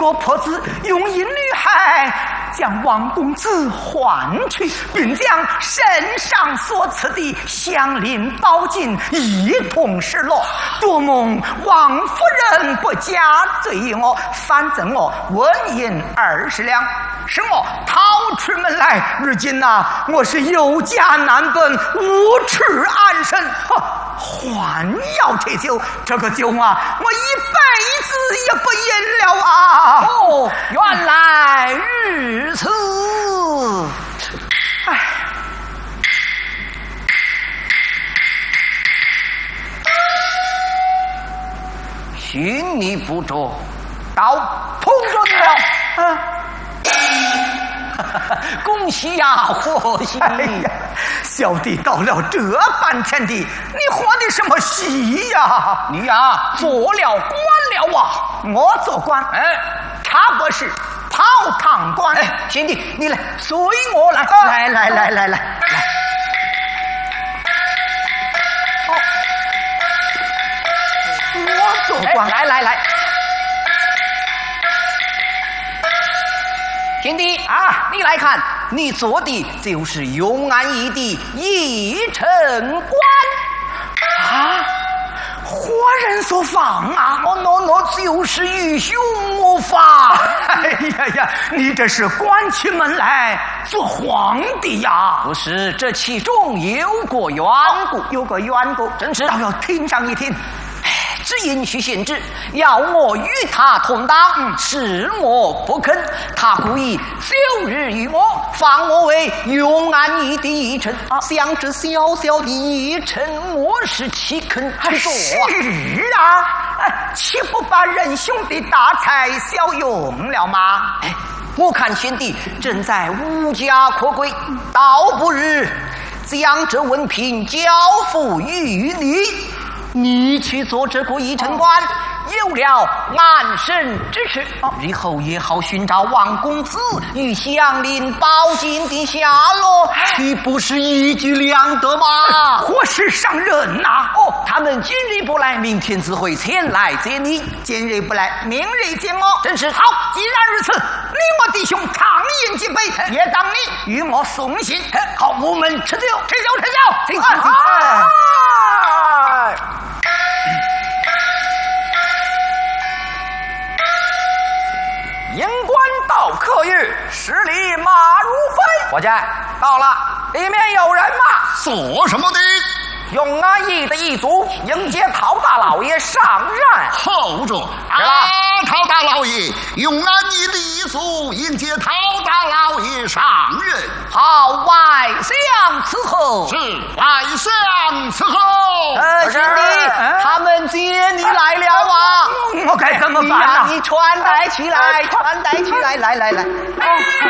个婆子用一女孩将王公子换去，并将身上所持的香菱宝镜一同失落。多蒙王夫人不加罪于我，反赠我纹银20两，使我逃出门来。如今我是有家难奔，无处安身，还要这酒，这个酒我一辈子也不饮了啊！ 哦，原来如此。 唉， 寻你不着，到碰准了。恭喜呀，贺喜！ 哎呀，小弟到了这般田地，你欢的什么喜呀？ 你做了官了啊！ 我做官，差不是跑堂官。 贤弟，你来随我来， 来。我做官， 来。贤弟你来看，你做的就是永安驿的驿丞官活人所放那就是愚兄我法。 哎呀，你这是关起门来做皇帝呀？ 不是，这其中有个缘故，真是倒要听上一听。 只因许贤侄要我与他同当，是我不肯。他故意休日于我，放我为永安驿的驿丞。想这小小的驿丞，我是岂肯去做是岂不把仁兄的大材小用了吗？ 我看贤弟正在无家可归，倒不如将这文凭交付于你去做这个驿丞官，有了安身之处，日后也好寻找王公子与香菱宝镜的下落，岂不是一举两得吗？ 何时上任他们今日不来，明天自会前来接你。 今日不来，明日见我。 真是好，既然如此，你我弟兄畅饮几杯，也当你与我送行。 好，我们吃酒， 请营官到客语，十里马如飞。伙计，到了，里面有人吗？ 做什么的？ 永安驿的驿卒迎接陶大老爷上任。 候着！陶大老爷，永安驿的驿卒迎接陶大老爷上任。 好，外相伺候。 是外相伺候。 兄弟，他们接你来了我该怎么办你传带起来，来。